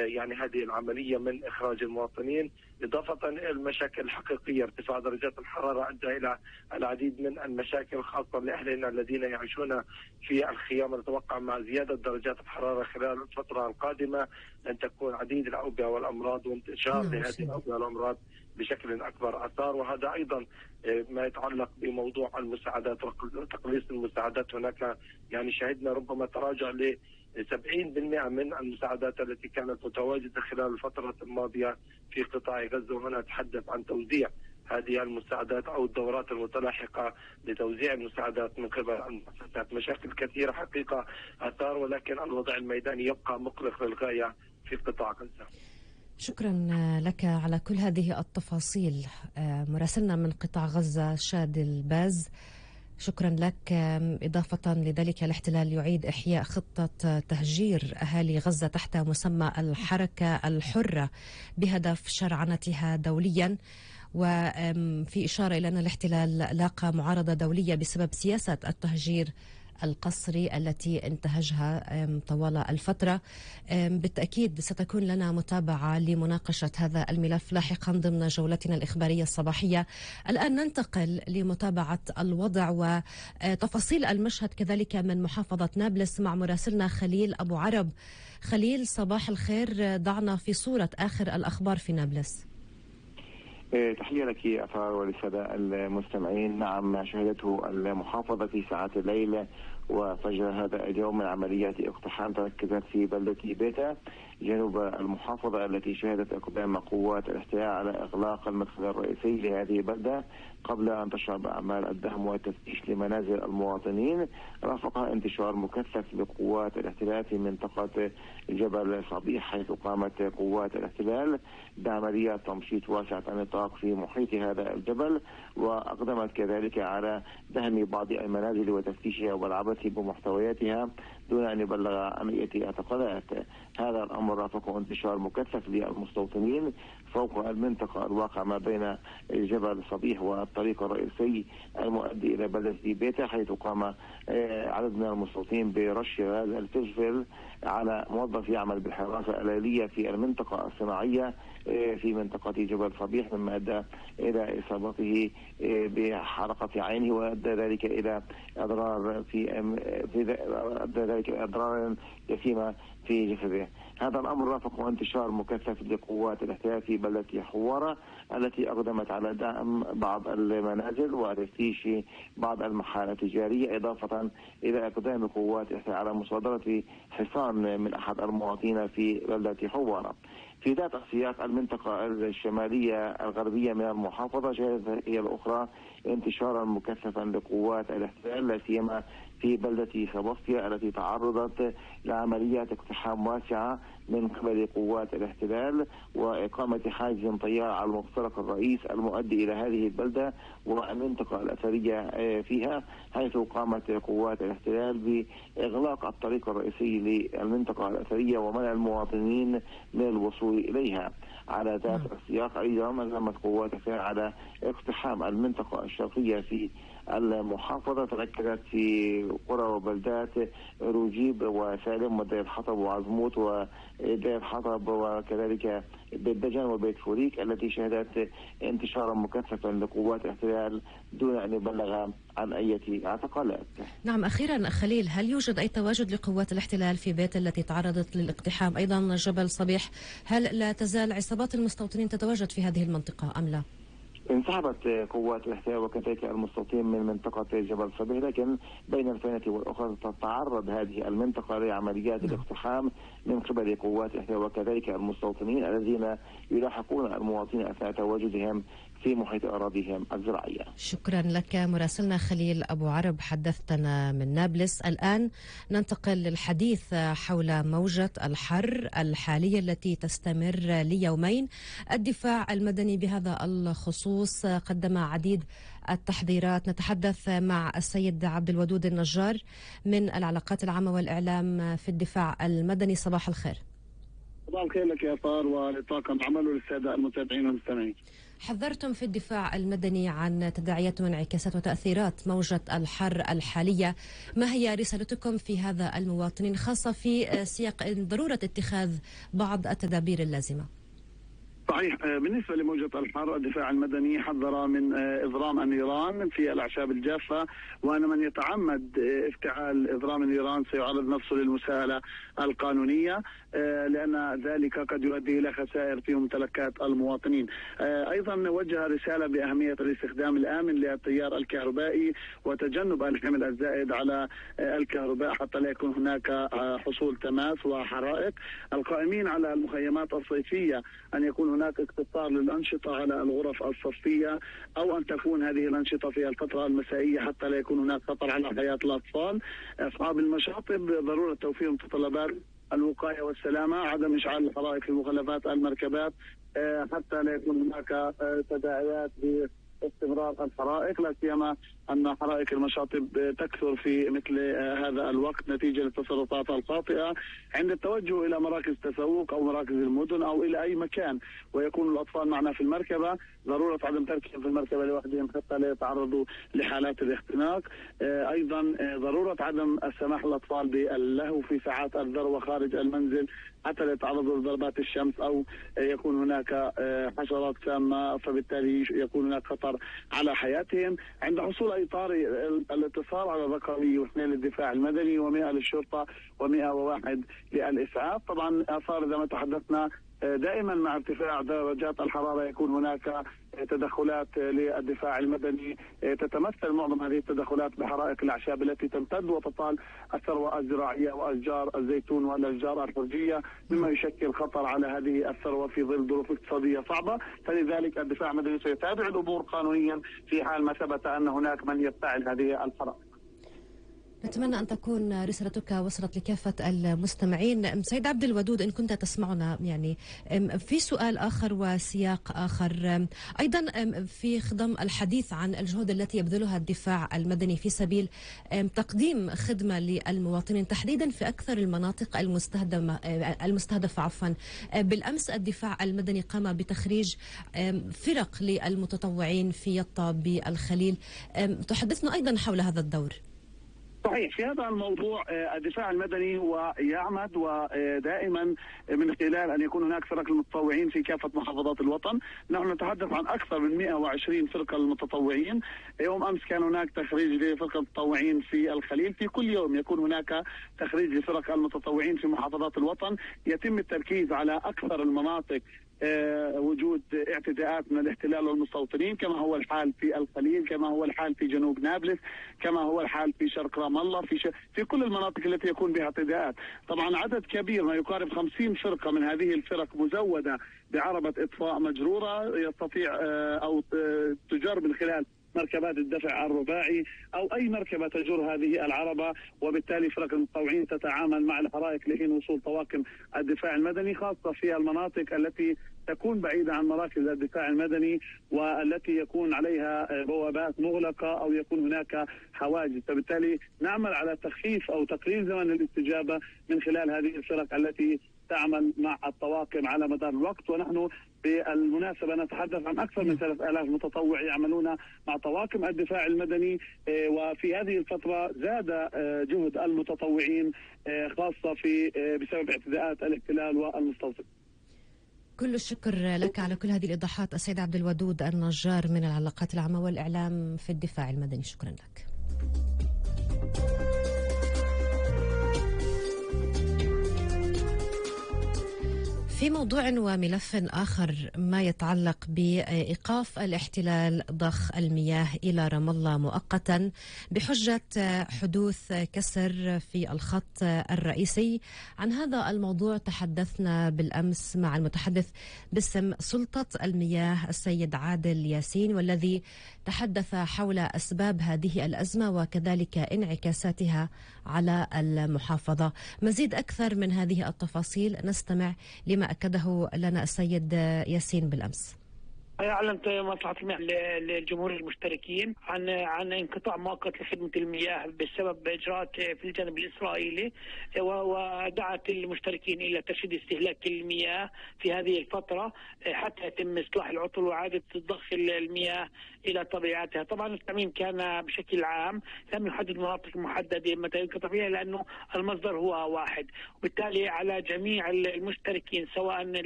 يعني هذه العملية من إخراج المواطنين، إضافة إلى المشاكل الحقيقية. ارتفاع درجات الحرارة أدى إلى العديد من المشاكل خاصة لأهلنا الذين يعيشون في الخيام. نتوقع مع زيادة درجات الحرارة خلال الفترة القادمة أن تكون عديد الأوبئة والأمراض وانتشار لهذه الأوبئة والأمراض بشكل أكبر أثار. وهذا أيضا ما يتعلق بموضوع المساعدات وتقليص المساعدات. هناك يعني شهدنا ربما تراجع ل 70% من المساعدات التي كانت متواجدة خلال الفترة الماضية في قطاع غزة. وهنا نتحدث عن توزيع هذه المساعدات أو الدورات المتلاحقة لتوزيع المساعدات من قبل المؤسسات. مشاكل كثيرة حقيقة أثار، ولكن الوضع الميداني يبقى مقلق للغاية في قطاع غزة. شكرا لك على كل هذه التفاصيل مراسلنا من قطاع غزة شادي الباز. شكرا لك. إضافة لذلك الاحتلال يعيد إحياء خطة تهجير أهالي غزة تحت مسمى الحركة الحرة بهدف شرعنتها دوليا، وفي إشارة إلى أن الاحتلال لاقى معارضة دولية بسبب سياسة التهجير القسري التي انتهجها طوال الفترة. بالتأكيد ستكون لنا متابعة لمناقشة هذا الملف لاحقا ضمن جولتنا الإخبارية الصباحية. الآن ننتقل لمتابعة الوضع وتفاصيل المشهد كذلك من محافظة نابلس مع مراسلنا خليل أبو عرب. خليل، صباح الخير، ضعنا في صورة آخر الأخبار في نابلس. تحية لك أثار وللسادة المستمعين. نعم، ما شهدته المحافظة في ساعات الليل وفجر هذا اليوم من عمليات اقتحام تركزت في بلدة بيتا جنوب المحافظة، التي شهدت إقدام قوات الاحتلال على إغلاق المدخل الرئيسي لهذه البلدة قبل أن تشرع بأعمال الدهم والتفتيش لمنازل المواطنين. رافقها انتشار مكثف لقوات الاحتلال في منطقة جبل صبيح، حيث قامت قوات الاحتلال بعمليات تمشيط واسعة النطاق في محيط هذا الجبل، وأقدمت كذلك على دهم بعض المنازل وتفتيشها والعبث بمحتوياتها دون أن يبلغ عن أي اعتقالات. هذا الأمر رافق انتشار مكثف للمستوطنين فوق المنطقة الواقع ما بين جبل صبيح والطريق الرئيسي المؤدي إلى بلدة بيتا، حيث قام عدد من المستوطنين برش غاز الفلفل على موظف يعمل بالحراسة الليلية في المنطقة الصناعية في منطقة جبل صبيح، مما أدى إلى إصابته بحرقة عينه وأدى ذلك إلى أضرار أضرار جسيمة في جسده. هذا الأمر رافق انتشار مكثف لقوات الاحتلال في بلدة حوارة التي أقدمت على دعم بعض المنازل وتفتيش بعض المحال التجارية، إضافة إلى إقدام قوات الاحتلال على مصادرة حصان من أحد المواطنين في بلدة حوارة. في ذات السياق، المنطقة الشمالية الغربية من المحافظة شهدت هي الأخرى انتشارا مكثفا لقوات الاحتلال، لا سيما في بلدة سباستيا التي تعرضت لعمليات اقتحام واسعة من قبل قوات الاحتلال وإقامة حاجز طيار على المفترق الرئيس المؤدي إلى هذه البلدة والمنطقة الأثرية فيها، حيث قامت قوات الاحتلال بإغلاق الطريق الرئيسي للمنطقة الأثرية ومنع المواطنين من الوصول إليها. على ذات السياق أيضا نظمت قوات الاحتلال على اقتحام المنطقة الشرقية في المحافظة، تركزت في قرى وبلدات روجيب وسالم ودير حطب وعزموت ودير حطب وكذلك بيت دجن وبيت فوريك، التي شهدت انتشارا مكثفا لقوات الاحتلال دون أن يبلغ عن أي اعتقالات. نعم، أخيرا خليل، هل يوجد أي تواجد لقوات الاحتلال في بيت التي تعرضت للاقتحام؟ أيضا جبل صبيح، هل لا تزال عصابات المستوطنين تتواجد في هذه المنطقة أم لا؟ انسحبت قوات الاحتلال وكذلك المستوطنين من منطقة جبل صبيح، لكن بين الفينة والأخرى تتعرض هذه المنطقة لعمليات الاقتحام من قبل قوات الاحتلال وكذلك المستوطنين الذين يلاحقون المواطنين أثناء تواجدهم في محيط أراضيهم الزراعية. شكرا لك مراسلنا خليل أبو عرب، حدثتنا من نابلس. الآن ننتقل للحديث حول موجة الحر الحالية التي تستمر ليومين. الدفاع المدني بهذا الخصوص قدم عديد التحذيرات. نتحدث مع السيد عبد الودود النجار من العلاقات العامة والإعلام في الدفاع المدني. صباح الخير. صباح الخير لك يا طار ولطاقم العمل وللساده المتابعين والمستمعين. حذرتم في الدفاع المدني عن تداعيات وانعكاسات وتأثيرات موجة الحر الحالية، ما هي رسالتكم في هذا المواطنين، خاصة في سياق ضرورة اتخاذ بعض التدابير اللازمة؟ صحيح، بالنسبة لموجة الحر الدفاع المدني حذر من إضرام النيران في الأعشاب الجافة، وأن من يتعمد افتعال إضرام النيران سيعرض نفسه للمساءلة القانونية، لأن ذلك قد يؤدي إلى خسائر في ممتلكات المواطنين. أيضا وجه رسالة بأهمية الاستخدام الآمن للتيار الكهربائي وتجنب الحمل الزائد على الكهرباء حتى لا يكون هناك حصول تماس وحرائق. القائمين على المخيمات الصيفية أن يكون هناك اقتصار للأنشطة على الغرف الصفية، أو أن تكون هذه الأنشطة في الفترة المسائية حتى لا يكون هناك خطر على حياة الأطفال. أصحاب المشاطئ ضرورة توفير متطلبات الوقاية والسلامة، عدم إشعال الحرائق في مخلفات المركبات حتى لا يكون هناك تداعيات باستمرار الحرائق، لا سيما أن حرائق المشاطئ تكثر في مثل هذا الوقت نتيجة للتصرفات الخاطئة عند التوجه إلى مراكز تسوق أو مراكز المدن أو إلى أي مكان ويكون الأطفال معنا في المركبة. ضرورة عدم تركهم في المركبة لوحدهم حتى لا يتعرضوا لحالات الاختناق. أيضا ضرورة عدم السماح للأطفال باللهو في ساعات الذروة خارج المنزل حتى لا يتعرضوا لضربات الشمس أو يكون هناك حشرات سامة، فبالتالي يكون هناك خطر على حياتهم. عند حصول أي طارئ الاتصال على الرقم 2 للدفاع المدني و100 للشرطة و101 للإسعاف. طبعا آثار زي ما تحدثنا دائما مع ارتفاع درجات الحرارة يكون هناك تدخلات للدفاع المدني، تتمثل معظم هذه التدخلات بحرائق الأعشاب التي تمتد وتطال الثروة الزراعية وأشجار الزيتون والأشجار الحرجية، مما يشكل خطر على هذه الثروة في ظل ظروف اقتصادية صعبة. فلذلك الدفاع المدني سيتابع الأمور قانونيا في حال ما ثبت أن هناك من يفتعل هذه الحرائق. نتمنى أن تكون رسالتك وصلت لكافة المستمعين. سيد عبد الودود، إن كنت تسمعنا، يعني في سؤال آخر وسياق آخر أيضا في خضم الحديث عن الجهود التي يبذلها الدفاع المدني في سبيل تقديم خدمة للمواطنين تحديدا في أكثر المناطق المستهدفة. بالأمس الدفاع المدني قام بتخريج فرق للمتطوعين في يطا بالخليل، تحدثنا أيضا حول هذا الدور. صحيح، في هذا الموضوع الدفاع المدني هو يعمد ودائما من خلال أن يكون هناك فرق المتطوعين في كافة محافظات الوطن. نحن نتحدث عن أكثر من 120 فرقة المتطوعين. يوم أمس كان هناك تخريج لفرقة المتطوعين في الخليل. في كل يوم يكون هناك تخريج لفرق المتطوعين في محافظات الوطن. يتم التركيز على أكثر المناطق وجود اعتداءات من الاحتلال والمستوطنين، كما هو الحال في الخليل، كما هو الحال في جنوب نابلس، كما هو الحال في شرق رام الله، في كل المناطق التي يكون بها اعتداءات. طبعا عدد كبير ما يقارب 50 فرقة من هذه الفرق مزودة بعربة إطفاء مجرورة يستطيع أو تجر من خلال مركبات الدفع الرباعي أو أي مركبة تجر هذه العربة، وبالتالي فرق المتطوعين تتعامل مع الحرائق لحين وصول طواقم الدفاع المدني، خاصة في المناطق التي تكون بعيدة عن مراكز الدفاع المدني والتي يكون عليها بوابات مغلقة أو يكون هناك حواجز. فبالتالي نعمل على تخفيف أو تقليل زمن الاستجابة من خلال هذه الفرق التي تعمل مع الطواقم على مدار الوقت. ونحن بالمناسبة نتحدث عن أكثر من 3000 متطوع يعملون مع طواقم الدفاع المدني، وفي هذه الفترة زاد جهد المتطوعين خاصة بسبب اعتداءات الاحتلال والمستوطن. كل الشكر لك على كل هذه الإيضاحات السيد عبد الودود النجار من العلاقات العامة والإعلام في الدفاع المدني. شكرا لك. في موضوع وملف آخر ما يتعلق بإيقاف الاحتلال ضخ المياه إلى رام الله مؤقتا بحجة حدوث كسر في الخط الرئيسي. عن هذا الموضوع تحدثنا بالأمس مع المتحدث باسم سلطة المياه السيد عادل ياسين، والذي تحدث حول أسباب هذه الأزمة وكذلك انعكاساتها على المحافظة. مزيد أكثر من هذه التفاصيل نستمع لما أكده لنا السيد ياسين بالأمس. أعلنت مصلحة المياه للجمهور المشتركين عن انقطاع مؤقت لخدمة المياه بسبب إجراءات في الجانب الإسرائيلي، ودعت المشتركين إلى ترشيد استهلاك المياه في هذه الفترة حتى يتم إصلاح العطل وإعادة ضخ المياه إلى طبيعتها. طبعا التعميم كان بشكل عام، لم يحدد مناطق محددة متى ينقطع فيها لأنه المصدر هو واحد، وبالتالي على جميع المشتركين سواء